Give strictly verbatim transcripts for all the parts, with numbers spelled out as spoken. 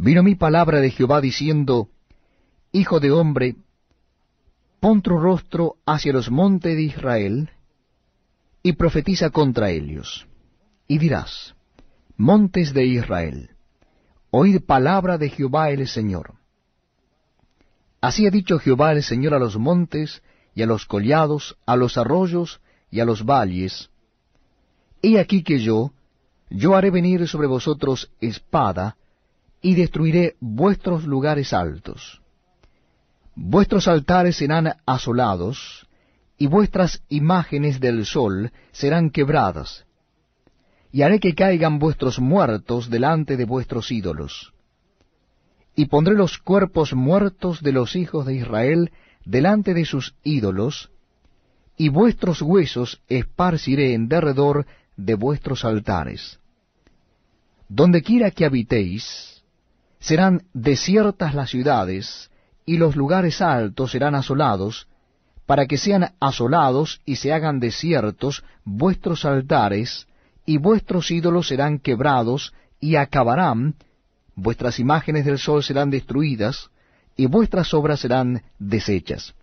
Vino mi palabra de Jehová diciendo, Hijo de hombre, pon tu rostro hacia los montes de Israel, y profetiza contra ellos. Y dirás, montes de Israel, oíd palabra de Jehová el Señor. Así ha dicho Jehová el Señor a los montes, y a los collados, a los arroyos, y a los valles. He aquí que yo, yo haré venir sobre vosotros espada, y destruiré vuestros lugares altos. Vuestros altares serán asolados, y vuestras imágenes del sol serán quebradas, y haré que caigan vuestros muertos delante de vuestros ídolos. Y pondré los cuerpos muertos de los hijos de Israel delante de sus ídolos, y vuestros huesos esparciré en derredor de vuestros altares. Donde quiera que habitéis, serán desiertas las ciudades, y los lugares altos serán asolados, para que sean asolados y se hagan desiertos vuestros altares, y vuestros ídolos serán quebrados y acabarán, vuestras imágenes del sol serán destruidas, y vuestras obras serán deshechas.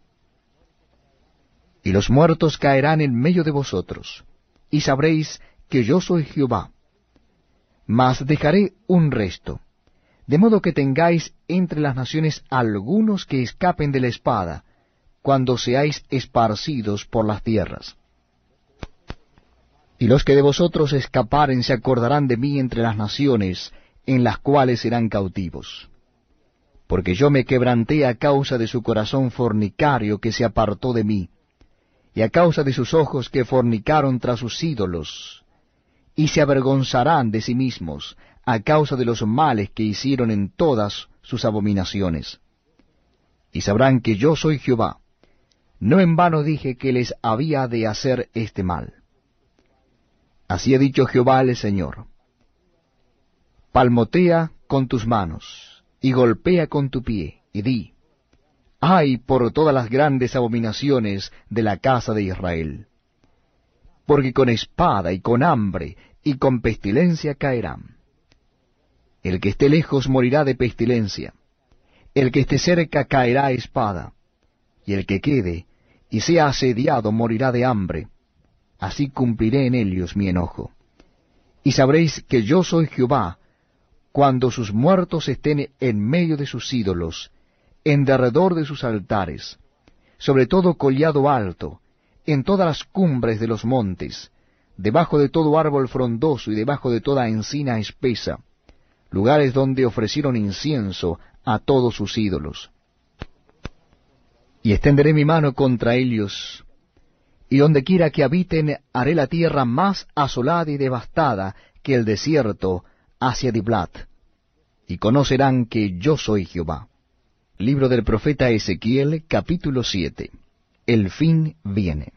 Y los muertos caerán en medio de vosotros, y sabréis que yo soy Jehová. Mas dejaré un resto, de modo que tengáis entre las naciones algunos que escapen de la espada, cuando seáis esparcidos por las tierras. Y los que de vosotros escaparen se acordarán de mí entre las naciones, en las cuales serán cautivos. Porque yo me quebranté a causa de su corazón fornicario que se apartó de mí, y a causa de sus ojos que fornicaron tras sus ídolos, y se avergonzarán de sí mismos, a causa de los males que hicieron en todas sus abominaciones. Y sabrán que yo soy Jehová. No en vano dije que les había de hacer este mal. Así ha dicho Jehová el Señor. Palmotea con tus manos, y golpea con tu pie, y di, ¡ay por todas las grandes abominaciones de la casa de Israel! Porque con espada y con hambre y con pestilencia caerán. El que esté lejos morirá de pestilencia, el que esté cerca caerá a espada, y el que quede y sea asediado morirá de hambre. Así cumpliré en ellos mi enojo. Y sabréis que yo soy Jehová, cuando sus muertos estén en medio de sus ídolos, en derredor de sus altares, sobre todo collado alto, en todas las cumbres de los montes, debajo de todo árbol frondoso y debajo de toda encina espesa, lugares donde ofrecieron incienso a todos sus ídolos. Y extenderé mi mano contra ellos, y donde quiera que habiten haré la tierra más asolada y devastada que el desierto hacia Diblat, y conocerán que yo soy Jehová. Libro del profeta Ezequiel, capítulo siete. El fin viene.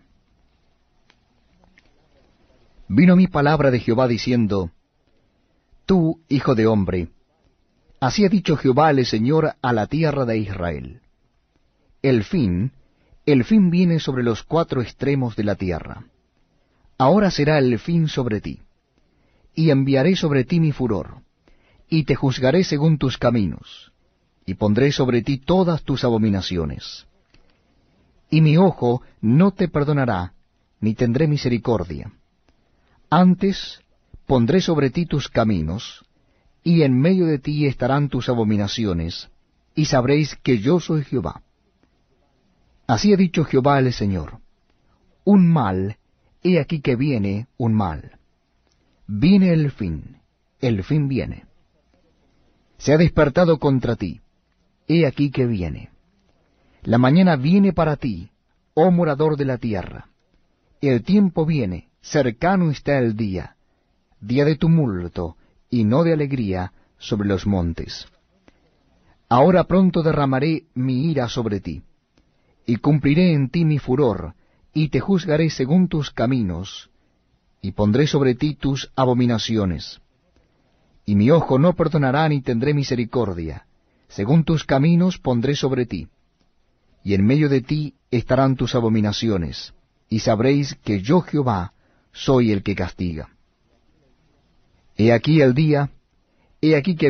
Vino mi palabra de Jehová diciendo, Tú, hijo de hombre, así ha dicho Jehová el Señor a la tierra de Israel. El fin, el fin viene sobre los cuatro extremos de la tierra. Ahora será el fin sobre ti, y enviaré sobre ti mi furor, y te juzgaré según tus caminos, y pondré sobre ti todas tus abominaciones. Y mi ojo no te perdonará, ni tendré misericordia. Antes pondré sobre ti tus caminos, y en medio de ti estarán tus abominaciones, y sabréis que yo soy Jehová. Así ha dicho Jehová el Señor, un mal, he aquí que viene un mal. Viene el fin, el fin viene. Se ha despertado contra ti, he aquí que viene. La mañana viene para ti, oh morador de la tierra. El tiempo viene, cercano está el día, día de tumulto y no de alegría sobre los montes. Ahora pronto derramaré mi ira sobre ti, y cumpliré en ti mi furor, y te juzgaré según tus caminos, y pondré sobre ti tus abominaciones. Y mi ojo no perdonará ni tendré misericordia, según tus caminos pondré sobre ti, y en medio de ti estarán tus abominaciones, y sabréis que yo Jehová soy el que castiga. He aquí el día, he aquí que